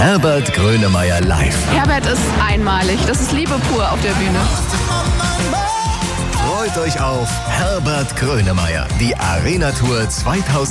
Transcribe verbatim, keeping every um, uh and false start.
Herbert Grönemeyer live. Herbert ist einmalig. Das ist Liebe pur auf der Bühne. Freut euch auf Herbert Grönemeyer, die Arena Tour zweitausendachtzehn.